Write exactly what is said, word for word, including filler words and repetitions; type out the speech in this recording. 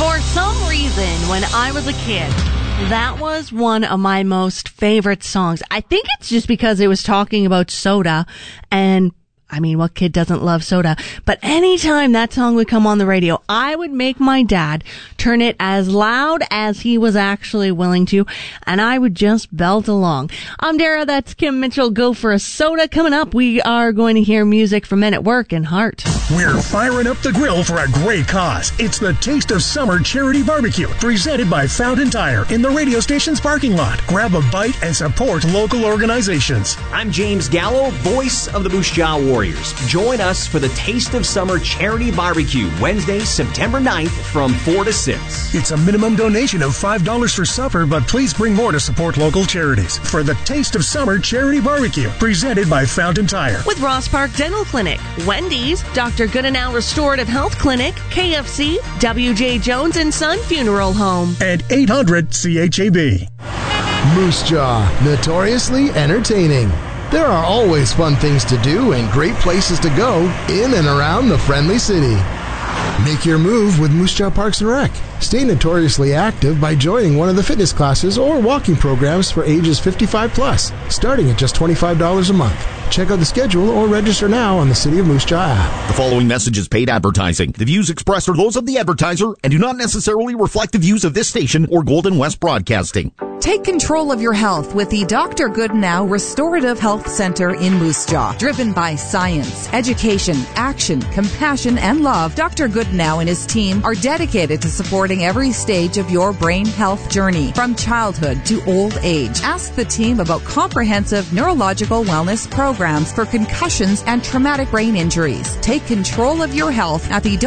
For some reason, when I was a kid, that was one of my most favorite songs. I think it's just because it was talking about soda, and I mean, what kid doesn't love soda? But anytime that song would come on the radio, I would make my dad turn it as loud as he was actually willing to, and I would just belt along. I'm Dara, that's Kim Mitchell. Go for a soda. Coming up, we are going to hear music from Men at Work and Heart. We're firing up the grill for a great cause. It's the Taste of Summer Charity Barbecue, presented by Fountain Tire in the radio station's parking lot. Grab a bite and support local organizations. I'm James Gallo, voice of the Moose Jaw Warriors. Join us for the Taste of Summer Charity Barbecue, Wednesday, September ninth from four to six. It's a minimum donation of five dollars for supper, but please bring more to support local charities. For the Taste of Summer Charity Barbecue, presented by Fountain Tire. With Ross Park Dental Clinic, Wendy's, Doctor Goodenow Restorative Health Clinic, K F C, W J Jones and Son Funeral Home. And eight hundred C H A B. Moose Jaw, notoriously entertaining. There are always fun things to do and great places to go in and around the friendly city. Make your move with Moose Jaw Parks and Rec. Stay notoriously active by joining one of the fitness classes or walking programs for ages fifty-five plus, starting at just twenty-five dollars a month. Check out the schedule or register now on the City of Moose Jaw app. The following message is paid advertising. The views expressed are those of the advertiser and do not necessarily reflect the views of this station or Golden West Broadcasting. Take control of your health with the Doctor Goodenow Restorative Health Center in Moose Jaw. Driven by science, education, action, compassion, and love, Doctor Goodenow and his team are dedicated to supporting every stage of your brain health journey, from childhood to old age. Ask the team about comprehensive neurological wellness programs for concussions and traumatic brain injuries. Take control of your health at the